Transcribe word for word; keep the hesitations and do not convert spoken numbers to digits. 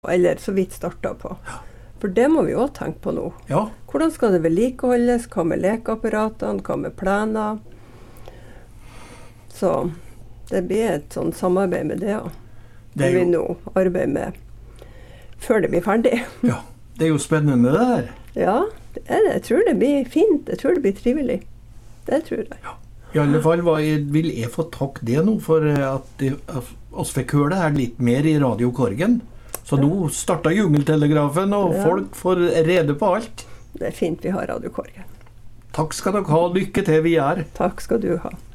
eller så vidt startet på. For det må vi også tenke på nå. Ja. Hvordan skal det vedlikeholdes? Hva med lekeapparatene? Hva med planer? Så det blir et sånn samarbeid med det også. Det vi nå arbeider med før det blir ferdig. Ja, det er jo spennende det der. Ja, det er det. Jeg tror det blir fint. Jeg tror det blir trivelig. Det tror jeg. Ja. I alle fall jeg, vil jeg få takk det nå for at, det, at oss fikk høre det her litt mer i Radio Korgen. Så ja. Nå startet jungeltelegrafen, og ja. Folk får rede på alt. Det er fint vi har Radio Korgen. Takk skal dere ha. Lykke til vi er. Takk skal du ha.